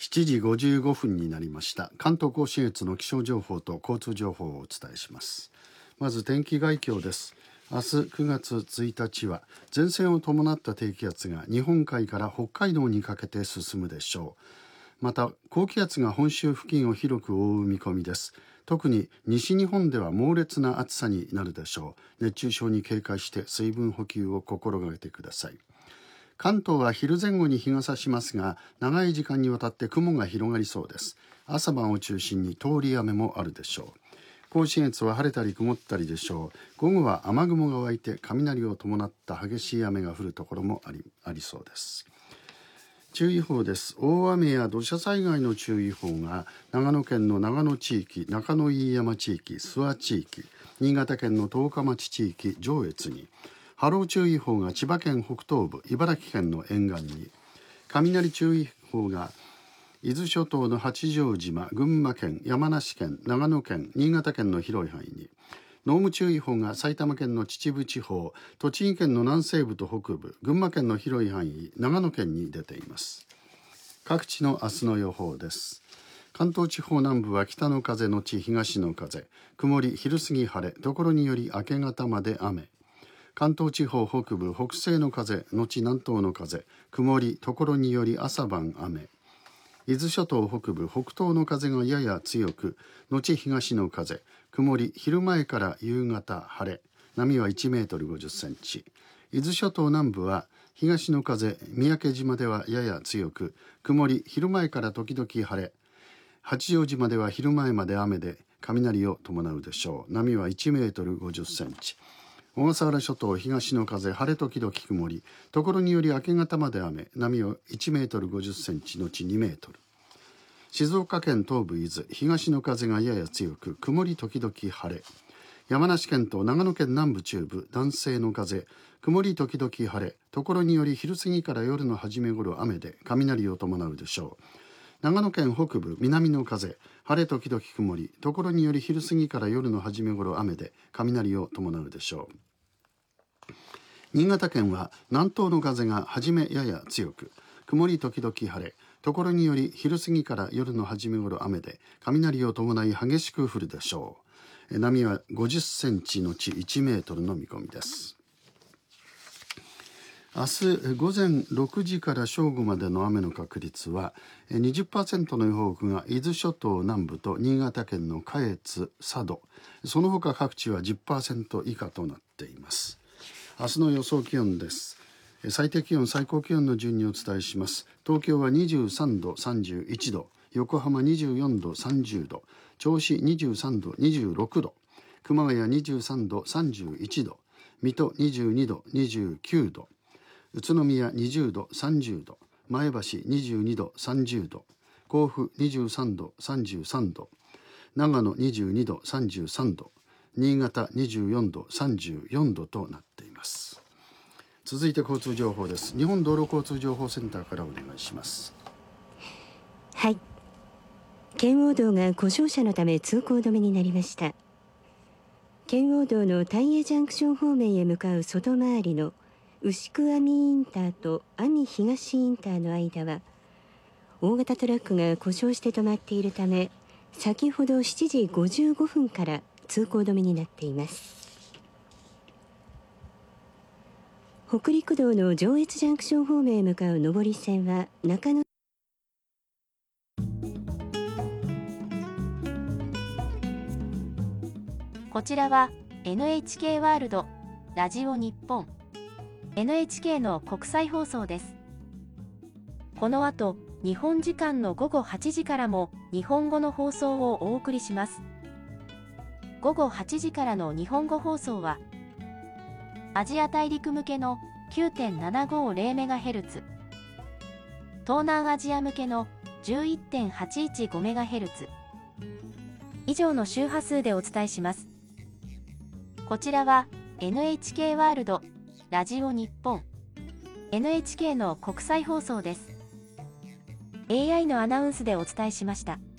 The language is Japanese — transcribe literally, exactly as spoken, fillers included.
しちじごじゅうごふんになりました。関東甲信越の気象情報と交通情報をお伝えします。まず天気概況です。明日くがつついたちは前線を伴った低気圧が日本海から北海道にかけて進むでしょう。また高気圧が本州付近を広く覆う見込みです。特に西日本では猛烈な暑さになるでしょう。熱中症に警戒して水分補給を心がけてください。関東は昼前後に日が差しますが、長い時間にわたって雲が広がりそうです。朝晩を中心に通り雨もあるでしょう。甲信越は晴れたり曇ったりでしょう。午後は雨雲が湧いて雷を伴った激しい雨が降るところもあり、ありそうです。注意報です。大雨や土砂災害の注意報が長野県の長野地域、中野飯山地域、諏訪地域、新潟県の十日町地域、上越に、波浪注意報が千葉県北東部、茨城県の沿岸に、雷注意報が伊豆諸島の八丈島、群馬県、山梨県、長野県、新潟県の広い範囲に、濃霧注意報が埼玉県の秩父地方、栃木県の南西部と北部、群馬県の広い範囲、長野県に出ています。各地の明日の予報です。関東地方南部は北の風のち東の風、曇り、昼過ぎ晴れ、ところにより明け方まで雨。関東地方北部、北西の風、後南東の風、曇り、ところにより朝晩雨。伊豆諸島北部、北東の風がやや強く、後東の風、曇り、昼前から夕方晴れ、波はいちメートルごじゅっセンチ。伊豆諸島南部は東の風、三宅島ではやや強く、曇り、昼前から時々晴れ、八丈島では昼前まで雨で雷を伴うでしょう。波はいちメートルごじゅっセンチ。小笠原諸島東の風、晴れ時々曇り、ところにより明け方まで雨、波はいちメートルごじゅっセンチのちにメートル。静岡県東部伊豆、東の風がやや強く、曇り時々晴れ。山梨県と長野県南部中部、南西の風、曇り時々晴れ、ところにより昼過ぎから夜の初め頃雨で雷を伴うでしょう。長野県北部、南の風、晴れ時々曇り、ところにより昼過ぎから夜の初め頃雨で雷を伴うでしょう。新潟県は南東の風が初めやや強く、曇り時々晴れ、ところにより昼過ぎから夜の初め頃雨で雷を伴い激しく降るでしょう。波はごじゅっセンチのちいちメートルの見込みです。明日午前ろくじから正午までの雨の確率は にじゅっパーセント の予報が伊豆諸島南部と新潟県の下越、佐渡、その他各地は じゅっパーセント 以下となっています。明日の予想気温です。最低気温、最高気温の順にお伝えします。東京はにじゅうさんど、さんじゅういちど、横浜にじゅうよんど、さんじゅうど、銚子にじゅうさんど、にじゅうろくど、熊谷にじゅうさんど、さんじゅういちど、水戸にじゅうにど、にじゅうきゅうど、宇都宮にじゅうど、さんじゅうど、前橋にじゅうにど、さんじゅうど、甲府にじゅうさんど、さんじゅうさんど、長野にじゅうにど、さんじゅうさんど、新潟にじゅうよんど、さんじゅうよんどとなっています。続いて交通情報です。日本道路交通情報センターからお願いします。 はい、圏央道が故障車のため通行止めになりました。圏央道の大江ジャンクション方面へ向かう外回りの牛久網インターと網東インターの間は大型トラックが故障して止まっているため、先ほどしちじごじゅうごふんから通行止めになっています。北陸道の上越ジャンクション方面へ向かう上り線は中野こちらは エヌエイチケー ワールドラジオ日本 エヌエイチケー の国際放送です。この後、日本時間のごごはちじからも日本語の放送をお送りします。ごごはちじからの日本語放送はアジア大陸向けの きゅうてんななごゼロメガヘルツ、東南アジア向けの じゅういってんはちいちごメガヘルツ、以上の周波数でお伝えします。こちらは エヌエイチケー ワールドラジオ日本 エヌエイチケー の国際放送です。エーアイ のアナウンスでお伝えしました。